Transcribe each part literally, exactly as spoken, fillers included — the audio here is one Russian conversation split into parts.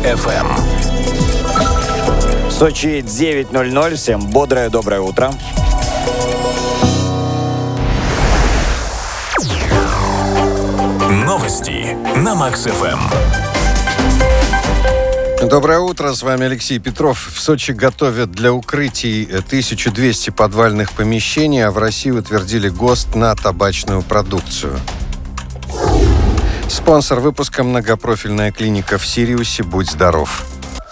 эф эм. В Сочи девять ноль ноль. Всем бодрое, доброе утро. Новости на Макс эф эм. Доброе утро, с вами Алексей Петров. В Сочи готовят для укрытий тысячу двести подвальных помещений, а в России утвердили ГОСТ на табачную продукцию. Спонсор выпуска – многопрофильная клиника в Сириусе. Будь здоров.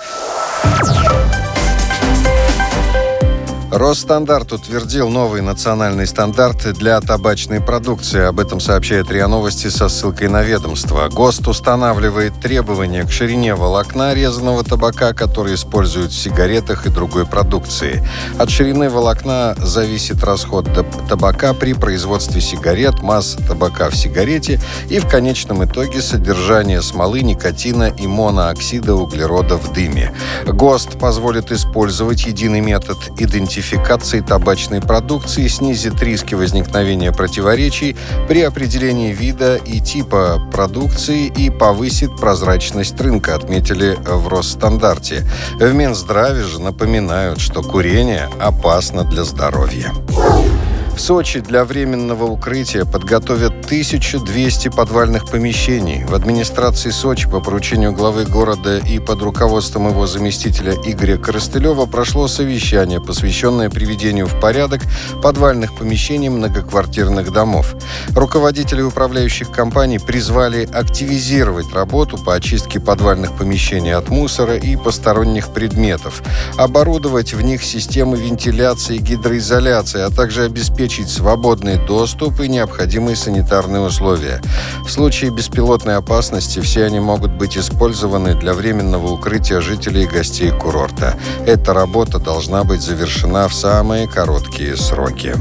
Росстандарт утвердил новый национальный стандарт для табачной продукции. Об этом сообщает РИА Новости со ссылкой на ведомство. ГОСТ устанавливает требования к ширине волокна резаного табака, который используют в сигаретах и другой продукции. От ширины волокна зависит расход табака при производстве сигарет, масса табака в сигарете и в конечном итоге содержание смолы, никотина и монооксида углерода в дыме. ГОСТ позволит использовать единый метод идентификации табачной продукции, снизит риски возникновения противоречий при определении вида и типа продукции и повысит прозрачность рынка, отметили в Росстандарте. В Минздраве же напоминают, что курение опасно для здоровья. В Сочи для временного укрытия подготовят тысячу двести подвальных помещений. В администрации Сочи по поручению главы города и под руководством его заместителя Игоря Коростылева прошло совещание, посвященное приведению в порядок подвальных помещений многоквартирных домов. Руководители управляющих компаний призвали активизировать работу по очистке подвальных помещений от мусора и посторонних предметов, оборудовать в них системы вентиляции и гидроизоляции, а также обеспечить свободный доступ и необходимые санитарные условия. В случае беспилотной опасности все они могут быть использованы для временного укрытия жителей и гостей курорта. Эта работа должна быть завершена в самые короткие сроки.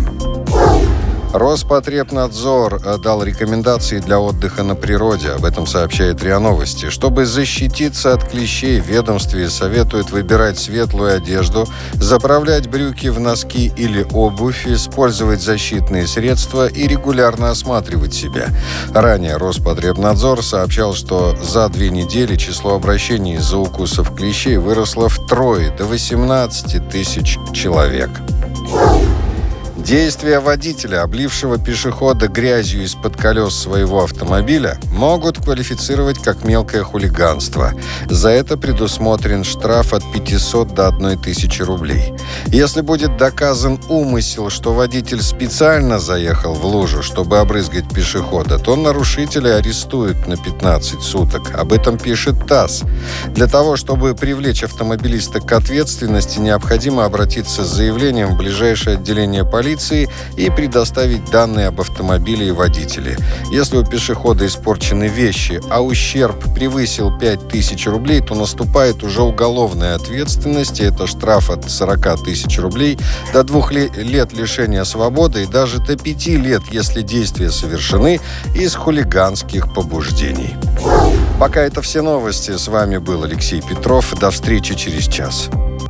Роспотребнадзор дал рекомендации для отдыха на природе. Об этом сообщает РИА Новости. Чтобы защититься от клещей, в ведомстве советуют выбирать светлую одежду, заправлять брюки в носки или обувь, использовать защитные средства и регулярно осматривать себя. Ранее Роспотребнадзор сообщал, что за две недели число обращений из-за укусов клещей выросло втрое, до восемнадцати тысяч человек. Действия водителя, облившего пешехода грязью из-под колес своего автомобиля, могут квалифицировать как мелкое хулиганство. За это предусмотрен штраф от пятисот до одной тысячи рублей. Если будет доказан умысел, что водитель специально заехал в лужу, чтобы обрызгать пешехода, то нарушителя арестуют на пятнадцать суток. Об этом пишет ТАСС. Для того, чтобы привлечь автомобилиста к ответственности, необходимо обратиться с заявлением в ближайшее отделение полиции и предоставить данные об автомобиле и водителе. Если у пешехода испорчены вещи, а ущерб превысил пять тысяч рублей, то наступает уже уголовная ответственность. Это штраф от сорока тысяч рублей до двух лет лишения свободы и даже до пяти лет, если действия совершены из хулиганских побуждений. Пока это все новости. С вами был Алексей Петров. До встречи через час.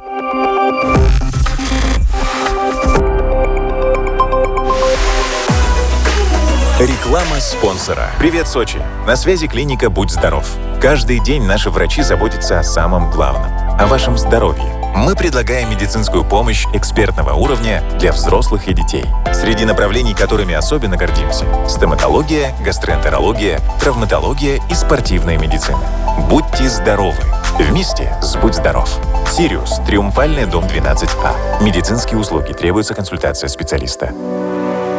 Реклама спонсора. Привет, Сочи! На связи клиника «Будь здоров». Каждый день наши врачи заботятся о самом главном – о вашем здоровье. Мы предлагаем медицинскую помощь экспертного уровня для взрослых и детей. Среди направлений, которыми особенно гордимся – стоматология, гастроэнтерология, травматология и спортивная медицина. Будьте здоровы! Вместе с «Будь здоров». Сириус, Триумфальный, дом двенадцать А. Медицинские услуги. Требуется консультация специалиста.